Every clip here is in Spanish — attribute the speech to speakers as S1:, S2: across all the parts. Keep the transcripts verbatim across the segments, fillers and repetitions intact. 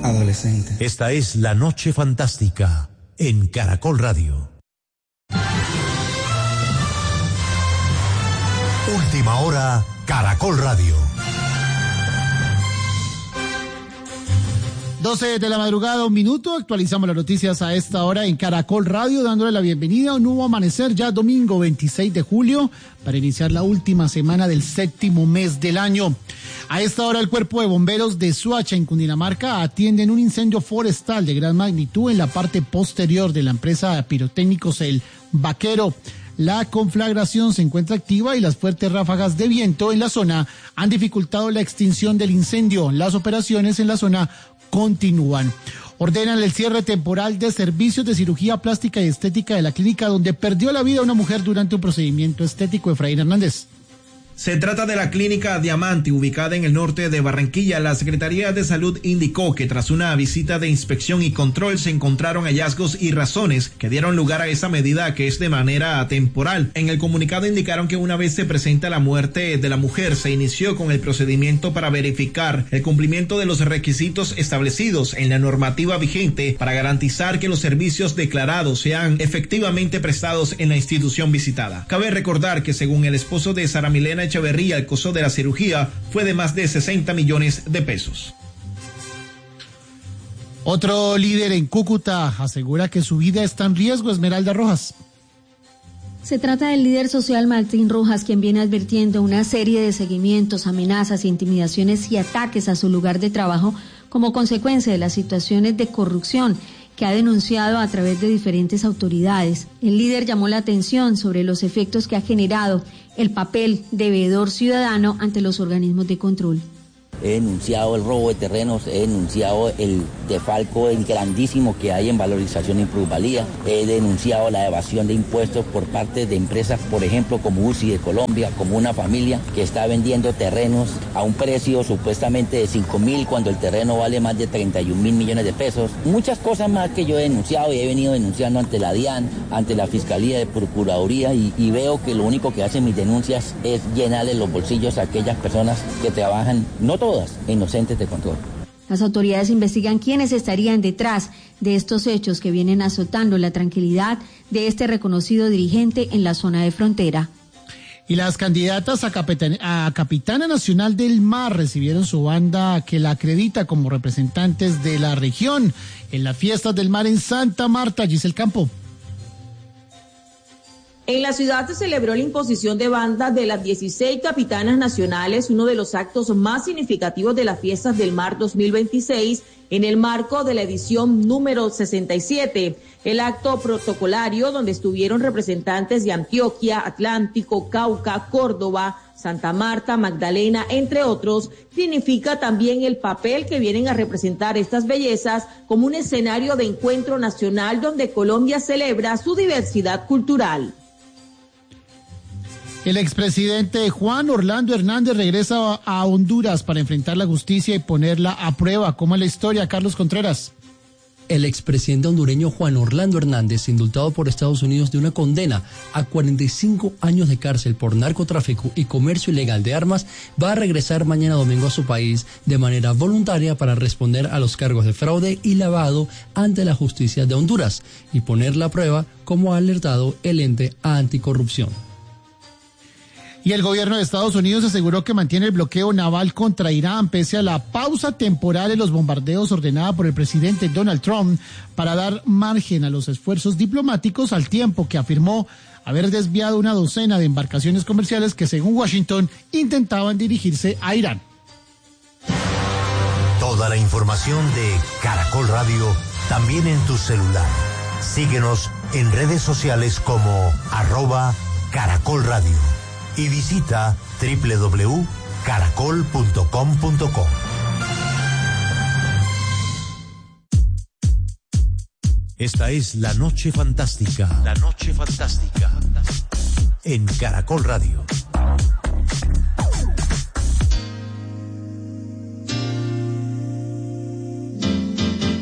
S1: adolescente.
S2: Esta es La Noche Fantástica en Caracol Radio. Última hora, Caracol Radio.
S3: doce de la madrugada, un minuto, actualizamos las noticias a esta hora en Caracol Radio, dándole la bienvenida a un nuevo amanecer ya domingo veintiséis de julio para iniciar la última semana del séptimo mes del año. A esta hora el Cuerpo de Bomberos de Suacha en Cundinamarca atienden un incendio forestal de gran magnitud en la parte posterior de la empresa de pirotécnicos El Vaquero. La conflagración se encuentra activa y las fuertes ráfagas de viento en la zona han dificultado la extinción del incendio. Las operaciones en la zona continúan. Ordenan el cierre temporal de servicios de cirugía plástica y estética de la clínica donde perdió la vida una mujer durante un procedimiento estético. Efraín Hernández.
S4: Se trata de la clínica Diamante, ubicada en el norte de Barranquilla. La Secretaría de Salud indicó que tras una visita de inspección y control se encontraron hallazgos y razones que dieron lugar a esa medida, que es de manera temporal. En el comunicado indicaron que una vez se presenta la muerte de la mujer, se inició con el procedimiento para verificar el cumplimiento de los requisitos establecidos en la normativa vigente para garantizar que los servicios declarados sean efectivamente prestados en la institución visitada. Cabe recordar que según el esposo de Sara Milena Echeverría, el costo de la cirugía fue de más de sesenta millones de pesos.
S3: Otro líder en Cúcuta asegura que su vida está en riesgo. Esmeralda Rojas.
S5: Se trata del líder social Martín Rojas, quien viene advirtiendo una serie de seguimientos, amenazas, intimidaciones y ataques a su lugar de trabajo como consecuencia de las situaciones de corrupción que ha denunciado a través de diferentes autoridades. El líder llamó la atención sobre los efectos que ha generado el papel de veedor ciudadano ante los organismos de control.
S6: He denunciado el robo de terrenos, he denunciado el defalco grandísimo que hay en valorización y plusvalía, he denunciado la evasión de impuestos por parte de empresas, por ejemplo, como U C I de Colombia, como una familia que está vendiendo terrenos a un precio supuestamente de cinco mil cuando el terreno vale más de treinta y un mil millones de pesos. Muchas cosas más que yo he denunciado y he venido denunciando ante la DIAN, ante la Fiscalía de Procuraduría y, y veo que lo único que hacen mis denuncias es llenarle los bolsillos a aquellas personas que trabajan, no todas, inocentes de control.
S5: Las autoridades investigan quiénes estarían detrás de estos hechos que vienen azotando la tranquilidad de este reconocido dirigente en la zona de frontera.
S3: Y las candidatas a, capitana, a Capitana Nacional del Mar recibieron su banda que la acredita como representantes de la región en las fiestas del mar en Santa Marta. Giselle Campo.
S7: En la ciudad se celebró la imposición de banda de las dieciséis capitanas nacionales, uno de los actos más significativos de las Fiestas del Mar dos mil veintiséis, en el marco de la edición número sesenta y siete. El acto protocolario, donde estuvieron representantes de Antioquia, Atlántico, Cauca, Córdoba, Santa Marta, Magdalena, entre otros, significa también el papel que vienen a representar estas bellezas como un escenario de encuentro nacional donde Colombia celebra su diversidad cultural.
S3: El expresidente Juan Orlando Hernández regresa a Honduras para enfrentar la justicia y ponerla a prueba. ¿Cómo es la historia, Carlos Contreras?
S8: El expresidente hondureño Juan Orlando Hernández, indultado por Estados Unidos de una condena a cuarenta y cinco años de cárcel por narcotráfico y comercio ilegal de armas, va a regresar mañana domingo a su país de manera voluntaria para responder a los cargos de fraude y lavado ante la justicia de Honduras y ponerla a prueba, como ha alertado el ente anticorrupción.
S3: Y el gobierno de Estados Unidos aseguró que mantiene el bloqueo naval contra Irán pese a la pausa temporal en los bombardeos ordenada por el presidente Donald Trump para dar margen a los esfuerzos diplomáticos, al tiempo que afirmó haber desviado una docena de embarcaciones comerciales que, según Washington, intentaban dirigirse a Irán.
S2: Toda la información de Caracol Radio también en tu celular. Síguenos en redes sociales como arroba Caracol Radio. Y visita doble u doble u doble u punto caracol punto com punto co. Esta es La Noche Fantástica. La Noche Fantástica. En Caracol Radio.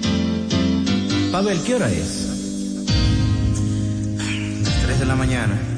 S1: Pavel, ¿qué hora es? Las tres de la mañana.